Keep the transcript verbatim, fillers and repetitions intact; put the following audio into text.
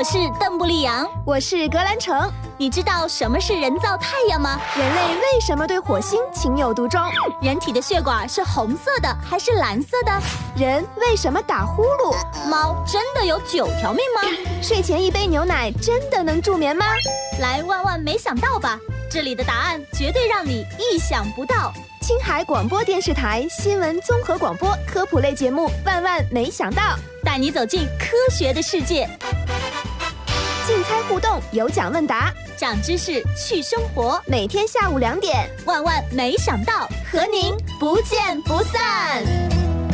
我是邓布利扬， 我是格兰成。 你知道什么是人造太阳吗？ 人类为什么对火星情有独钟？ 人体的血管是红色的还是蓝色的？ 人为什么打呼噜？ 猫真的有九条命吗？ 睡前一杯牛奶真的能助眠吗？ 来万万没想到吧，这里的答案绝对让你意想不到。 青海广播电视台新闻综合广播科普类节目《万万没想到》， 带你走进科学的世界。 竞猜互动，有奖问答， 长知识，去生活。 每天下午两点， 万万没想到，和您不见不散。